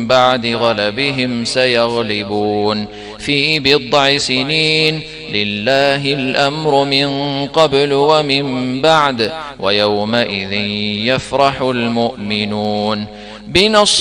بعد غلبهم سيغلبون في بضع سنين لله الأمر من قبل ومن بعد ويومئذ يفرح المؤمنون بنصر